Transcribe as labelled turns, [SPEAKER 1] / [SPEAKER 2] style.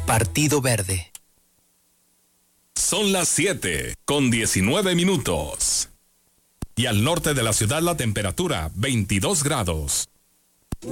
[SPEAKER 1] Partido Verde.
[SPEAKER 2] Son las 7:19. Y al norte de la ciudad la temperatura 22 grados.